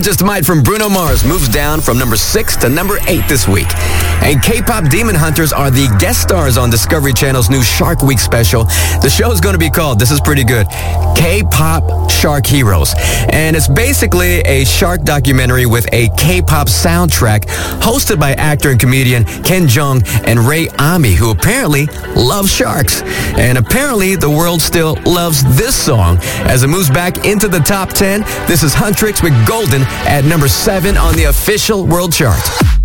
Just Might from Bruno Mars moves down from number 6 to number 8 this week. And K-pop Demon Hunters are the guest stars on Discovery Channel's new Shark Week special. The show is going to be called, this is pretty good, K-pop Shark Heroes. And it's basically a shark documentary with a K-pop soundtrack hosted by actor and comedian Ken Jeong and Ray Ami, who apparently love sharks. And apparently the world still loves this song. As it moves back into the top 10, this is Huntrix with Golden at number 7 on the official world chart.